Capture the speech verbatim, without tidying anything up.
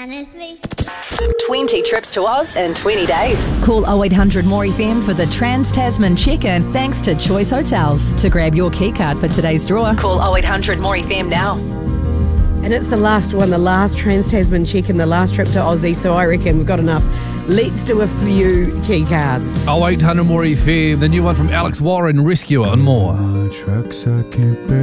honestly. twenty trips to Oz in twenty days. Call oh eight hundred more F M for the Trans-Tasman check-in thanks to Choice Hotels. To grab your keycard for today's draw, call oh eight hundred more F M now. And it's the last one, the last Trans-Tasman check-in, the last trip to Aussie, so I reckon we've got enough. Let's do a few key cards. oh eight hundred more F M, the new one from Alex Warren, Rescuer and more. Trucks I can't bear.